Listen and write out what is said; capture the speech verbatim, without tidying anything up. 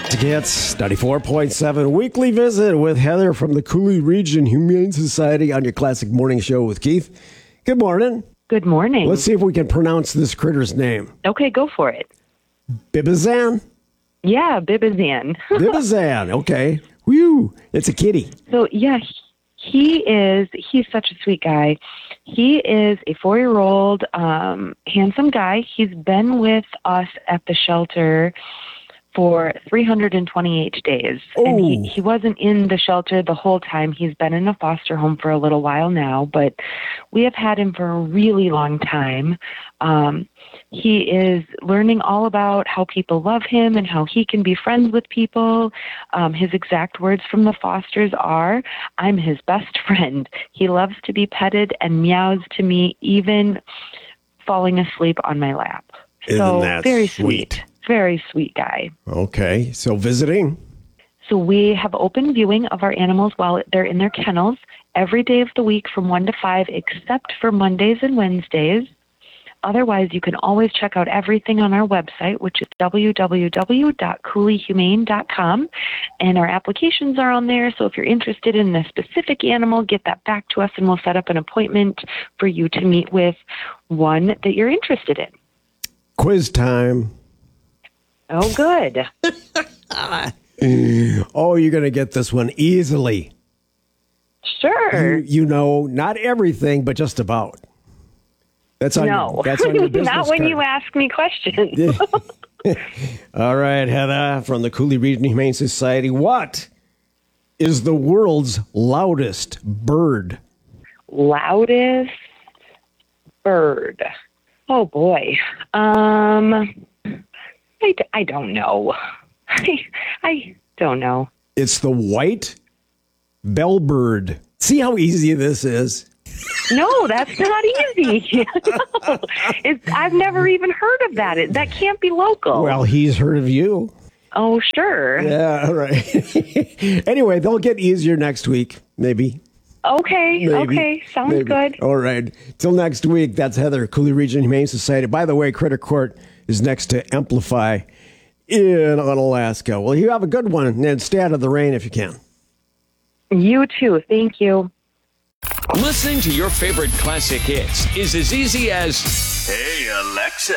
Gets ninety-four point seven weekly visit with Heather from the Cooley Region Humane Society on your classic morning show with Keith. Good morning. Good morning. Let's see if we can pronounce this critter's name. Okay, go for it. Bibizan? Yeah, Bibizan. Bibizan, okay. Whew, it's a kitty. So, yeah, he is, he's such a sweet guy. He is a four-year-old, um, handsome guy. He's been with us at the shelter for three hundred twenty-eight days. Oh. And he, he wasn't in the shelter the whole time. He's been in a foster home for a little while now, but we have had him for a really long time. Um, he is learning all about how people love him and how he can be friends with people. Um, his exact words from the fosters are, "I'm his best friend. He loves to be petted and meows to me, even falling asleep on my lap." Isn't so that very sweet? sweet. Very sweet guy. Okay, so visiting? So we have open viewing of our animals while they're in their kennels every day of the week from one to five, except for Mondays and Wednesdays. Otherwise, you can always check out everything on our website, which is w w w dot cooley humane dot com. And our applications are on there. So if you're interested in a specific animal, get that back to us and we'll set up an appointment for you to meet with one that you're interested in. Quiz time. Oh, good. Oh, you're going to get this one easily. Sure. You, you know, not everything, but just about. That's on no, your, that's on your business not when card. you ask me questions. All right, Heather from the Cooley Region Humane Society. What is the world's loudest bird? Loudest bird. Oh, boy. Um... I, I don't know. I, I don't know. It's the white bellbird. See how easy this is? No, that's not easy. No. It's, I've never even heard of that. It, that can't be local. Well, he's heard of you. Oh, sure. Yeah, all right. Anyway, they'll get easier next week, maybe. Okay, Maybe. okay. Sounds Maybe. good. All right. Till next week, that's Heather, Cooley Region Humane Society. By the way, Critter Court is next to Amplify in Alaska. Well, you have a good one, and stay out of the rain if you can. You too. Thank you. Listening to your favorite classic hits is as easy as, Hey, Alexa,